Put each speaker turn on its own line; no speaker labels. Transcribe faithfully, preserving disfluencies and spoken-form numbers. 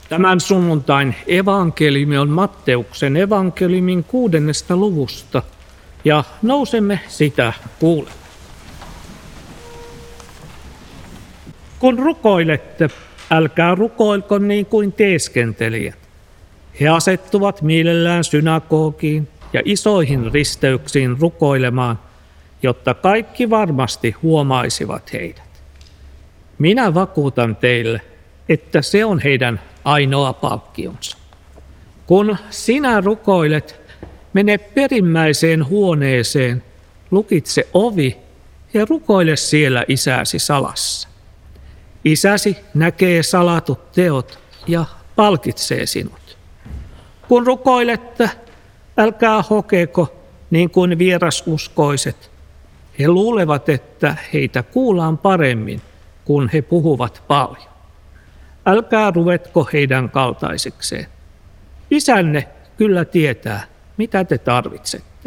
Tämän sunnuntain evankeliumi on Matteuksen evankeliumin kuudennesta luvusta ja nousemme sitä kuulemaan. Kun rukoilette, älkää rukoilko niin kuin teeskentelijät. He asettuvat mielellään synagogiin ja isoihin risteyksiin rukoilemaan, jotta kaikki varmasti huomaisivat heidät. Minä vakuutan teille, että se on heidän ainoa palkkionsa. Kun sinä rukoilet, mene perimmäiseen huoneeseen, lukitse ovi ja rukoile siellä isäsi salassa. Isäsi näkee salatut teot ja palkitsee sinut. Kun rukoilette, älkää hokeko niin kuin vierasuskoiset. He luulevat, että heitä kuullaan paremmin, kun he puhuvat paljon. Älkää ruvetko heidän kaltaisikseen. Isänne kyllä tietää, mitä te tarvitsette,